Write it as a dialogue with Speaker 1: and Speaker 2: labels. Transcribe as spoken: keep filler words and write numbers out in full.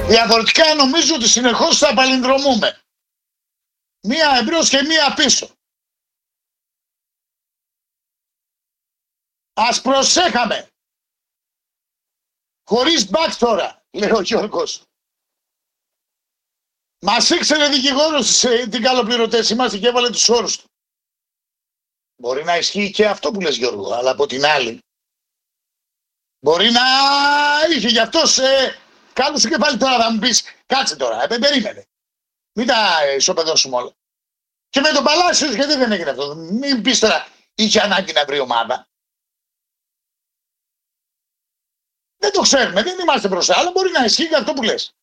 Speaker 1: Διαφορετικά νομίζω ότι συνεχώς θα παλινδρομούμε. Μία εμπρός και μία πίσω. Ας προσέχαμε. Χωρίς μπακ τώρα, λέει ο Γιώργος. Μας ήξερε δικηγόρος την καλοπληρωτές, είμαστε και έβαλε τους όρους του. Μπορεί να ισχύει και αυτό που λες, Γιώργο, αλλά από την άλλη μπορεί να είχε γι' αυτός ε, κάτω σου και πάλι τώρα θα μου πεις κάτσε τώρα, ε, περίμενε. Μην τα ισοπεδώσουμε όλα. Και με τον Παλάσιος γιατί δεν έγινε αυτό. Μην πεις τώρα είχε ανάγκη να βρει ομάδα. Δεν το ξέρουμε, δεν είμαστε μπροστά, αλλά μπορεί να ισχύει και αυτό που λες.